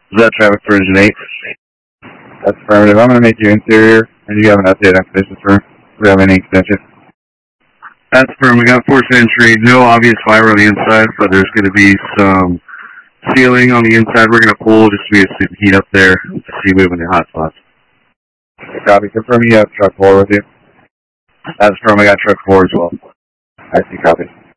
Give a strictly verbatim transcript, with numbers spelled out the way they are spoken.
Is that traffic for engine eight? That's affirmative. I'm going to make you interior, and you have an update on conditions for do we have any extension? That's firm. We got forced entry. No obvious fiber on the inside, but there's going to be some sealing on the inside. We're going to pull just to be some heat up there to see moving in hot spots. Copy. Confirm you have truck four with you. That's firm. I got truck four as well. I see. Copy.